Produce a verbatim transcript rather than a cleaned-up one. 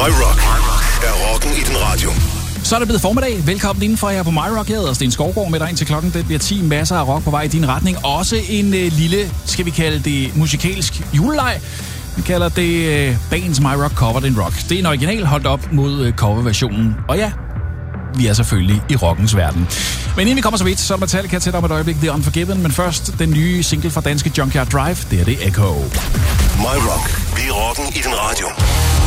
Rock er rocken i din radio. Så er det blevet formiddag. Velkommen indenfor her på My Rock. Jeg hedder Sten Skovgaard med dig indtil klokken. Det bliver ti. Masser af rock på vej i din retning. Også en øh, lille, skal vi kalde det, musikalsk juleleg. Vi kalder det øh, Bands My Rock Covered in Rock. Det er en original holdt op mod øh, coverversionen. Og ja, vi er selvfølgelig i rockens verden. Men inden vi kommer så vidt, så er Metallica til dig om et øjeblik, The Unforgiven. Men først den nye single fra danske Junkyard Drive. Det er det Echo. My Rock. Vi er rocken i din radio.